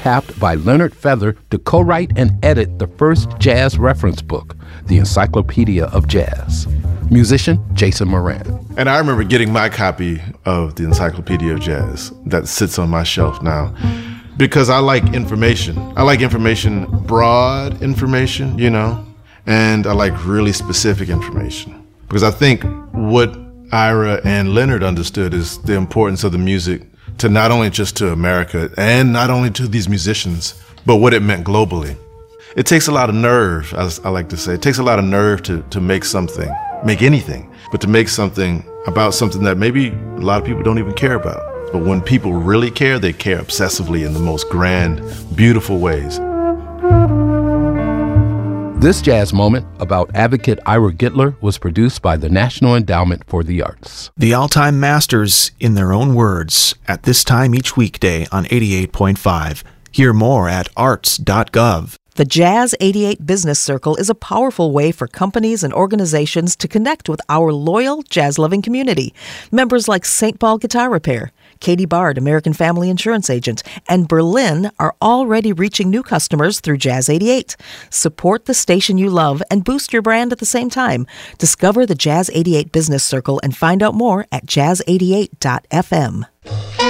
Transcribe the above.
tapped by Leonard Feather to co-write and edit the first jazz reference book, The Encyclopedia of Jazz. Musician Jason Moran. And I remember getting my copy of The Encyclopedia of Jazz that sits on my shelf now because I like information. I like information, broad information, and I like really specific information. Because I think what Ira and Leonard understood is the importance of the music to not only just to America and not only to these musicians, but what it meant globally. It takes a lot of nerve, as I like to say. It takes a lot of nerve to make something, make anything, but to make something about something that maybe a lot of people don't even care about. But when people really care, they care obsessively in the most grand, beautiful ways. This jazz moment about advocate Ira Gitler was produced by the National Endowment for the Arts. The all-time masters, in their own words, at this time each weekday on 88.5. Hear more at arts.gov. The Jazz 88 Business Circle is a powerful way for companies and organizations to connect with our loyal jazz-loving community. Members like St. Paul Guitar Repair, Katie Bard, American Family Insurance Agent, and Berlin are already reaching new customers through Jazz 88. Support the station you love and boost your brand at the same time. Discover the Jazz 88 Business Circle and find out more at jazz88.fm.